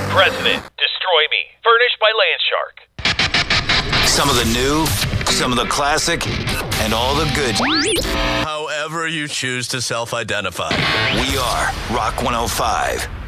President, Destroy Me. Furnished by Landshark. Some of the new, some of the classic, and all the good. However you choose to self-identify. We are Rock 105.